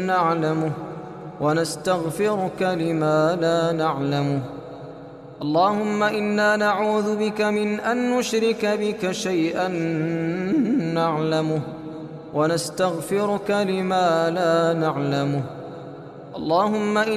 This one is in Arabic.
نعلمه ونستغفرك لما لا نعلمه. اللهم إنا نعوذ بك من أن نشرك بك شيئا نعلمه ونستغفرك لما لا نعلمه. اللهم